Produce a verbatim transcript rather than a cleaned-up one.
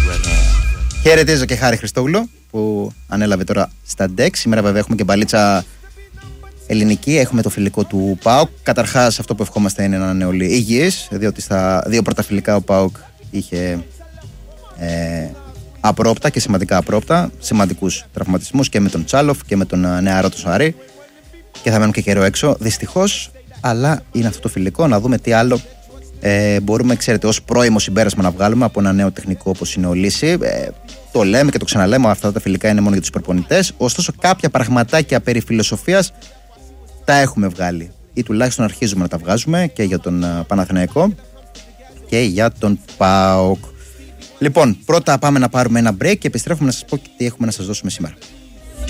Χαιρετίζω και Χάρη Χριστόγλου που ανέλαβε τώρα στα ντεκ. Σήμερα βέβαια έχουμε και μπαλίτσα ελληνική, έχουμε το φιλικό του ΠΑΟΚ. Καταρχάς αυτό που ευχόμαστε είναι να είναι όλοι υγιείς, διότι στα δύο πρώτα φιλικά ο ΠΑΟΚ είχε ε, απρόπτα και σημαντικά απρόπτα, σημαντικούς τραυματισμούς και με τον Τσάλοφ και με τον νεαρό του Σαρή και θα μένουν και καιρό έξω δυστυχώς, αλλά είναι αυτό το φιλικό, να δούμε τι άλλο ε, μπορούμε, ξέρετε, ως πρώιμο συμπέρασμα να βγάλουμε από ένα νέο τεχνικό όπως είναι ο Λύση. Ε, το λέμε και το ξαναλέμε, αυτά τα φιλικά είναι μόνο για τους προπονητές, ωστόσο κάποια πραγματάκια περί φιλοσοφίας τα έχουμε βγάλει ή τουλάχιστον αρχίζουμε να τα βγάζουμε και για τον uh, Παναθηναϊκό και για τον ΠΑΟΚ. Λοιπόν, πρώτα πάμε να πάρουμε ένα break και επιστρέφουμε να σας πω τι έχουμε να σας δώσουμε σήμερα.